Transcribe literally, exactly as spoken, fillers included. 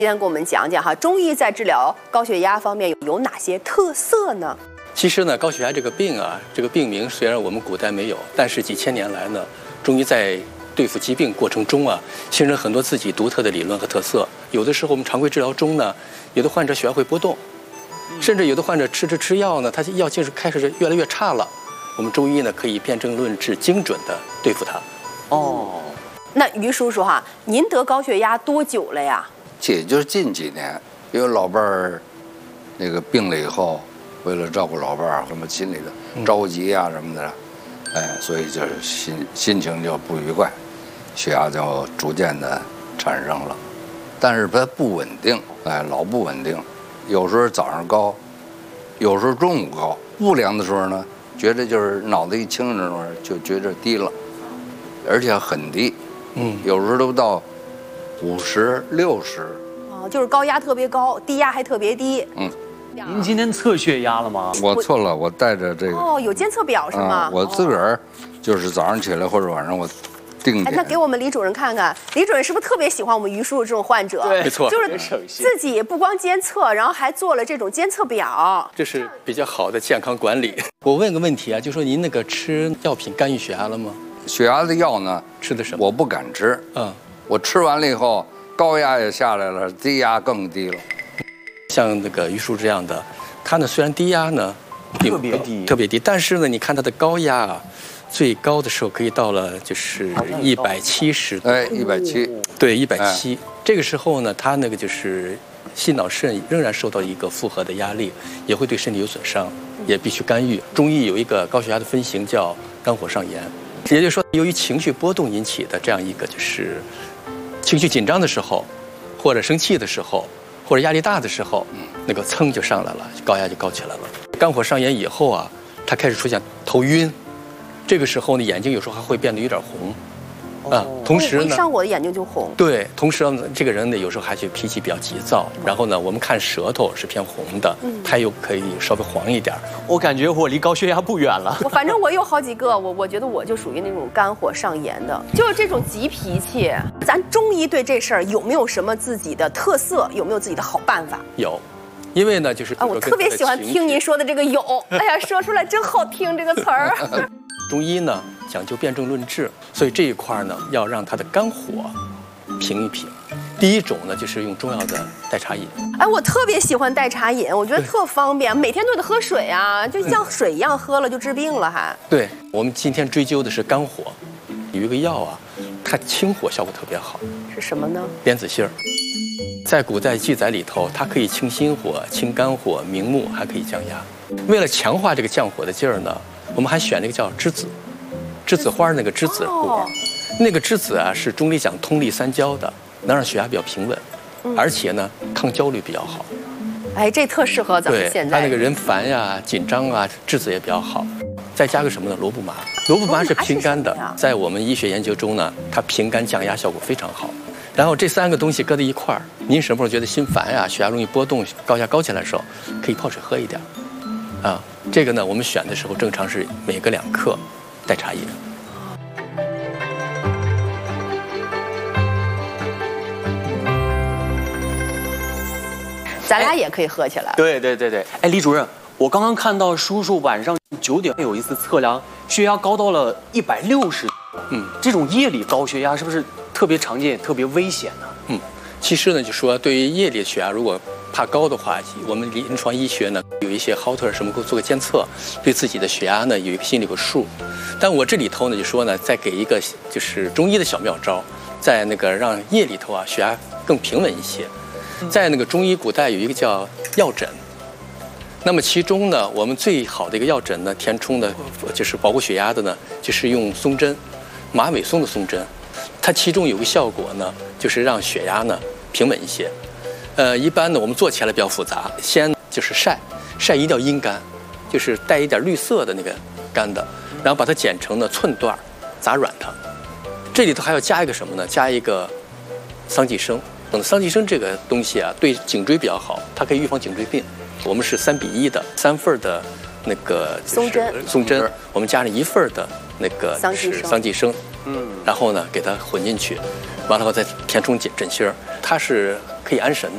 今天给我们讲讲哈，中医在治疗高血压方面有哪些特色呢？ 其实呢，高血压这个病啊，这个病名虽然我们古代没有，但是几千年来呢，中医在对付疾病过程中啊，形成很多自己独特的理论和特色。有的时候我们常规治疗中呢，有的患者血压会波动，甚至有的患者吃着吃药呢，他药劲是开始越来越差了。我们中医呢，可以辨证论治，精准的对付它。 哦，那于叔叔哈，您得高血压多久了呀？ 也就是近几年，因为老伴儿那个病了以后，为了照顾老伴儿，什么心里的着急啊什么的，哎，所以就是心心情就不愉快，血压就逐渐的产生了，但是它不稳定，哎，老不稳定，有时候早上高，有时候中午高，不凉的时候呢，觉得就是脑子一清的时候就觉着低了，而且很低，嗯，有时候都到五十、六十。 哦，就是高压特别高，低压还特别低。 嗯。 您今天测血压了吗？ 我测了，我带着这个。 哦，有监测表是吗？ 啊、我自个儿就是早上起来或者晚上我定点。 哎，那给我们李主任看看，李主任是不是特别喜欢我们于叔叔这种患者？ 对，没错， 就是自己不光监测，然后还做了这种监测表。 这是比较好的健康管理。我问个问题啊，就说您那个吃药品干预血压了吗？ 血压的药呢？ 吃的什么？ 我不敢吃。嗯。我吃完了以后，高压也下来了，低压更低了。 像那个于叔这样的，他呢虽然低压呢特别低， 特别低，但是呢，你看他的高压啊，最高的时候可以到了就是一百七十， 哎，一百七， 对，一百七。这个时候呢，他那个就是心脑肾仍然受到一个负荷的压力，也会对身体有损伤，也必须干预。中医有一个高血压的分型叫肝火上炎，也就是说，由于情绪波动引起的这样一个就是情绪紧张的时候，或者生气的时候。或者压力大的时候，那个蹭就上来了，高压就高起来了。肝火上炎以后啊，他开始出现头晕，这个时候呢，眼睛有时候还会变得有点红，啊，同时呢， 一上火的眼睛就红。 对，同时呢，这个人呢，有时候还就脾气比较急躁，然后呢，我们看舌头是偏红的，它又可以稍微黄一点。 我感觉我离高血压不远了。 我反正我有好几个，我我觉得我就属于那种肝火上炎的，就是这种急脾气。咱中医对这事儿有没有什么自己的特色？有没有自己的好办法？ 有，因为呢，就是啊，我特别喜欢听您说的这个有，哎呀，说出来真好听这个词儿。 中医呢讲究辨证论治，所以这一块呢要让他的肝火平一平。第一种呢就是用中药的代茶饮。 哎，我特别喜欢代茶饮，我觉得特方便，每天都得喝水啊，就像水一样喝了就治病了还。 对，我们今天追究的是肝火，有一个药啊，它清火效果特别好。 是什么呢？ 莲子心儿。在古代记载里头，它可以清心火、清肝火、明目，还可以降压。为了强化这个降火的劲儿呢，我们还选那个叫栀子，栀子花那个栀子果，那个栀子啊是中医讲通利三焦的，能让血压比较平稳，而且呢抗焦虑比较好。 哎，这特适合咱们现在。 他那个人烦呀、紧张啊，栀子也比较好。再加个什么呢？罗布麻，罗布麻是平肝的，在我们医学研究中呢，它平肝降压效果非常好。然后这三个东西搁在一块儿，您什么时候觉得心烦呀、血压容易波动、高压高起来的时候，可以泡水喝一点。啊，这个呢，我们选的时候正常是每个两克代茶饮。 咱俩也可以喝起来。 对对对对，哎，李主任，我刚刚看到叔叔晚上九点有一次测量，血压高到了一百六十。嗯，这种夜里高血压是不是特别常见、特别危险呢？ 嗯，其实呢，就说对于夜里血压如果怕高的话，我们临床医学呢有一些 Holter 什么做个监测，对自己的血压呢有一个心里有个数。但我这里头呢就说呢，再给一个就是中医的小妙招，在那个让夜里头啊血压更平稳一些。在那个中医古代有一个叫药枕，那么其中呢，我们最好的一个药枕呢，填充的就是保护血压的呢，就是用松针，马尾松的松针，它其中有个效果呢，就是让血压呢平稳一些。呃，一般呢我们做起来比较复杂，先就是晒，晒一定要阴干，就是带一点绿色的那个干的，然后把它剪成呢寸段，砸软它。这里头还要加一个什么呢？加一个桑寄生。嗯，桑寄生这个东西啊，对颈椎比较好，它可以预防颈椎病。我们是三比一的，三份的那个松针， 松针，我们加上一份的那个桑寄生， 桑寄生，嗯，然后呢给它混进去，完了后再填充枕芯儿，它是可以安神的。